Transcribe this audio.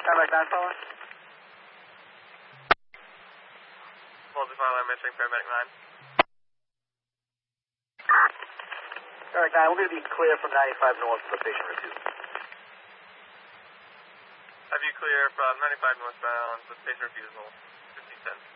Contact 9 phone. Multi-file, I'm answering paramedic 9. Contact 9, we're going to be clear from 95 north for the patient refusal. Have you clear from 95 northbound with patient refusal, 5010.